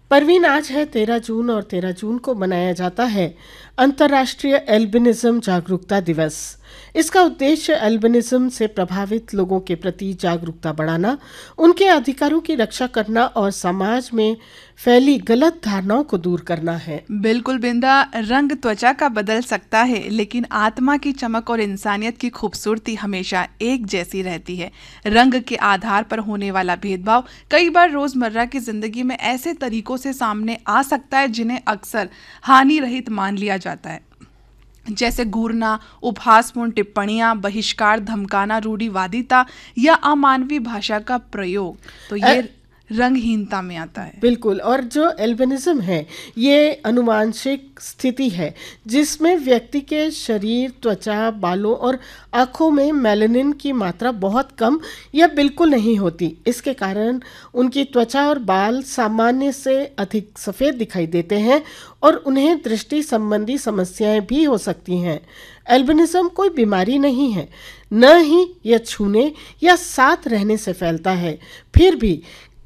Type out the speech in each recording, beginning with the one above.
परवीन, आज है 13 जून और 13 जून को मनाया जाता है अंतर्राष्ट्रीय एल्बिनिज्म जागरूकता दिवस। इसका उद्देश्य एल्बिनिज्म से प्रभावित लोगों के प्रति जागरूकता बढ़ाना, उनके अधिकारों की रक्षा करना और समाज में फैली गलत धारणाओं को दूर करना है। बिल्कुल बिंदा, रंग त्वचा का बदल सकता है लेकिन आत्मा की चमक और इंसानियत की खूबसूरती हमेशा एक जैसी रहती है। रंग के आधार पर होने वाला भेदभाव कई बार रोजमर्रा की जिंदगी में ऐसे तरीकों से सामने आ सकता है जिन्हें अक्सर हानि रहित मान लिया जाता है, जैसे घूरना, उपहासपूर्ण टिप्पणियां, बहिष्कार, धमकाना, रूढ़िवादिता या अमानवीय भाषा का प्रयोग। तो ये रंगहीनता में आता है। बिल्कुल। और जो एल्बिनिज्म है ये अनुवांशिक स्थिति है जिसमें व्यक्ति के शरीर, त्वचा, बालों और आँखों में मेलानिन की मात्रा बहुत कम या बिल्कुल नहीं होती। इसके कारण उनकी त्वचा और बाल सामान्य से अधिक सफ़ेद दिखाई देते हैं और उन्हें दृष्टि संबंधी समस्याएं भी हो सकती हैं। एल्बिनिज्म कोई बीमारी नहीं है, न ही यह छूने या साथ रहने से फैलता है। फिर भी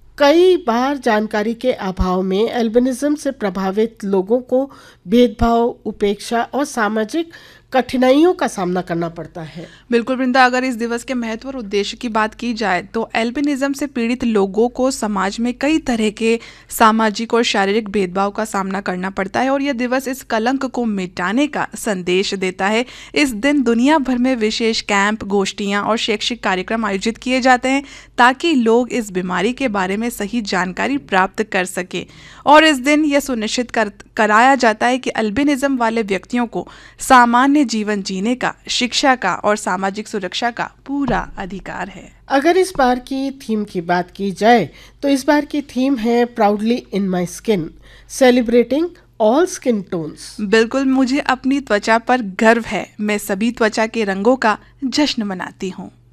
कई बार जानकारी के अभाव में एल्बिनिज्म से प्रभावित लोगों को भेदभाव, उपेक्षा और सामाजिक कठिनाइयों का सामना करना पड़ता है। बिल्कुल वृंदा, अगर इस दिवस के महत्व और उद्देश्य की बात की जाए तो एल्बिनिज्म से पीड़ित लोगों को समाज में कई तरह के सामाजिक और शारीरिक भेदभाव का सामना करना पड़ता है और यह दिवस इस कलंक को मिटाने का संदेश देता है। इस दिन दुनिया भर में विशेष कैंप, गोष्ठियां और शैक्षिक कार्यक्रम आयोजित किए जाते हैं ताकि लोग इस बीमारी के बारे में सही जानकारी प्राप्त कर सके। और इस दिन यह सुनिश्चित कराया जाता है कि एल्बिनिज्म वाले व्यक्तियों को सामान्य जीवन जीने का, शिक्षा का और सामाजिक सुरक्षा का पूरा अधिकार है। अगर इस बार की थीम की बात की जाए तो इस बार की थीम है proudly in my skin, celebrating all skin tones. बिल्कुल, मुझे अपनी त्वचा पर गर्व है। मैं सभी त्वचा के रंगों का जश्न मनाती हूँ।